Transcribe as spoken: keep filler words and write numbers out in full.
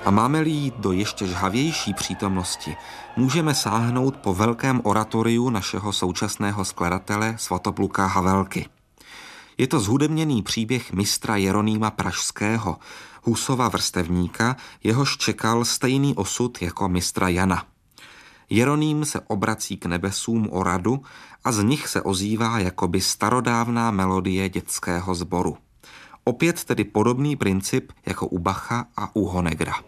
A máme-li jít do ještě žhavější přítomnosti, můžeme sáhnout po velkém oratoriu našeho současného skladatele Svatopluka Havelky. Je to zhudebněný příběh mistra Jeronýma Pražského, Husova vrstevníka, jehož čekal stejný osud jako mistra Jana. Jeroným se obrací k nebesům o radu a z nich se ozývá jakoby starodávná melodie dětského sboru. Opět tedy podobný princip jako u Bacha a u Honegra.